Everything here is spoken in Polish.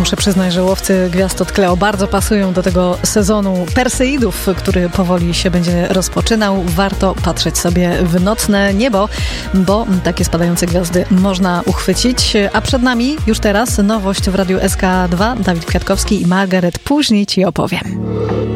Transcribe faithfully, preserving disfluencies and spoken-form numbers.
muszę przyznać, że Łowcy Gwiazd od Cleo bardzo pasują do tego sezonu Perseidów, który powoli się będzie rozpoczynał. Warto patrzeć sobie w nocne niebo, bo takie spadające gwiazdy można uchwycić. A przed nami już teraz nowość w Radiu S K dwa. Dawid Kwiatkowski i Margaret później Ci opowiem.